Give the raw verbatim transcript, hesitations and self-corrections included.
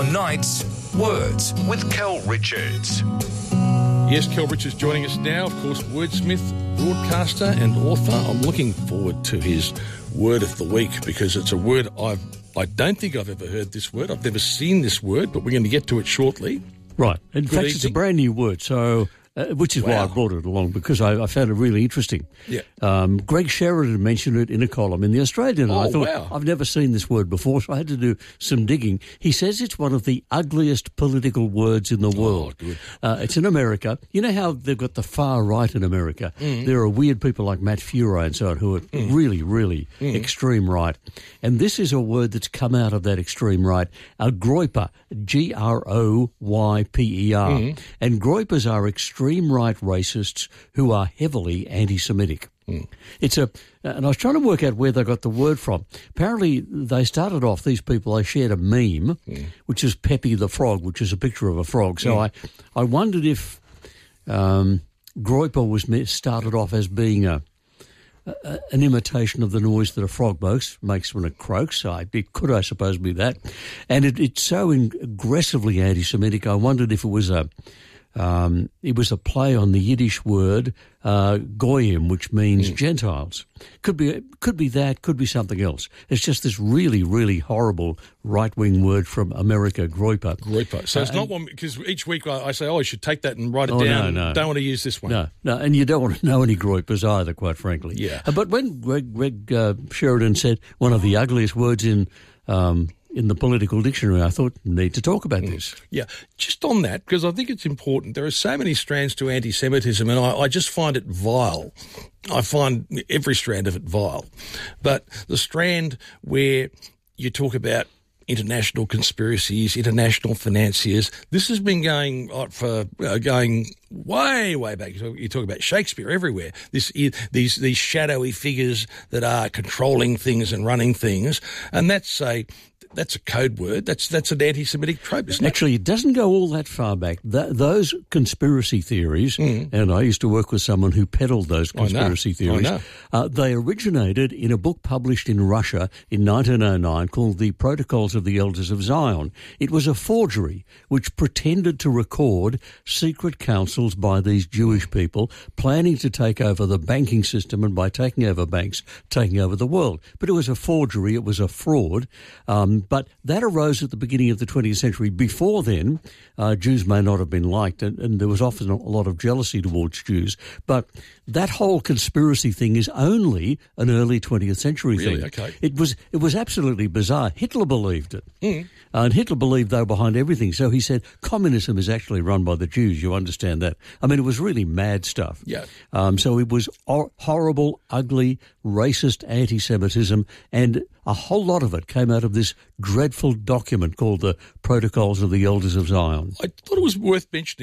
Tonight's Words with Kel Richards. Yes, Kel Richards joining us now, of course, wordsmith, broadcaster and author. I'm looking forward to his word of the week because it's a word I've, I don't think I've ever heard this word. I've never seen this word, but we're going to get to it shortly. Right. In Good fact, evening. it's a brand new word, so uh, which is Wow. why I brought it along, because I, I found it really interesting. Yeah. Um, Greg Sheridan mentioned it in a column in The Australian, and Oh, I thought, wow. I've never seen this word before, so I had to do some digging. He says it's one of the ugliest political words in the world. good. Uh, it's in America. You know how they've got the far right in America? Mm. There are weird people like Matt Furay and so on who are Mm. really, really Mm. extreme right. And this is a word that's come out of that extreme right, a groyper, G R O Y P E R. Mm. And groypers are extreme right racists who are heavily anti-Semitic. Mm. It's a, and I was trying to work out where they got the word from. Apparently, they started off, these people, they shared a meme, Mm. which is Peppy the Frog, which is a picture of a frog. So Mm. I, I wondered if um, groyper was me- started off as being a, a an imitation of the noise that a frog makes, makes when it croaks. I, it could, I suppose, be that. And it, it's so in, aggressively anti-Semitic, I wondered if it was a Um, it was a play on the Yiddish word uh, goyim, which means Mm. Gentiles. Could be, could be that. Could be something else. It's just this really, really horrible right-wing word from America, groyper. Groyper. So it's Uh, not one, because each week I, I say, oh, I should take that and write it Oh, down. no, no. Don't want to use this one. No, no, and you don't want to know any groypers either, quite frankly. Yeah. Uh, but when Greg, Greg uh, Sheridan said one of the ugliest words in um, in the political dictionary, I thought, need to talk about this. Yeah, just on that, because I think it's important. There are so many strands to anti-Semitism, and I, I just find it vile. I find every strand of it vile. But the strand where you talk about international conspiracies, international financiers, this has been going on for uh, going way, way back. You talk about Shakespeare everywhere. This, these, these shadowy figures that are controlling things and running things, and that's a That's a code word. That's that's an anti-Semitic trope, isn't it? Actually, it doesn't go all that far back. Th- those conspiracy theories, Mm. and I used to work with someone who peddled those I know. conspiracy I theories, know. uh, they originated in a book published in Russia in nineteen oh nine called The Protocols of the Elders of Zion. It was a forgery which pretended to record secret councils by these Jewish people planning to take over the banking system, and by taking over banks, taking over the world. But it was a forgery. It was a fraud. Um, But that arose at the beginning of the twentieth century. Before then, uh, Jews may not have been liked, and, and there was often a lot of jealousy towards Jews. But that whole conspiracy thing is only an early twentieth century Really? thing. Okay. It was it was absolutely bizarre. Hitler believed it. Mm. Uh, and Hitler believed they were behind everything. So he said, communism is actually run by the Jews. You understand that? I mean, it was really mad stuff. Yeah. Um, so it was hor- horrible, ugly, racist anti-Semitism, and a whole lot of it came out of this dreadful document called the Protocols of the Elders of Zion. I thought it was worth mentioning